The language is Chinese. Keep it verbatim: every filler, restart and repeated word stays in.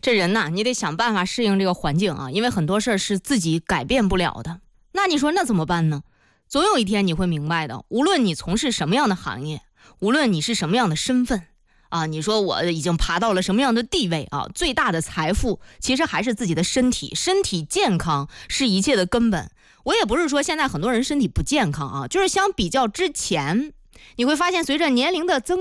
这人呐，你得想办法适应这个环境啊，因为很多事儿是自己改变不了的。那你说那怎么办呢？总有一天你会明白的，无论你从事什么样的行业，无论你是什么样的身份啊，你说我已经爬到了什么样的地位啊，最大的财富其实还是自己的身体，身体健康是一切的根本。我也不是说现在很多人身体不健康啊，就是相比较之前，你会发现随着年龄的增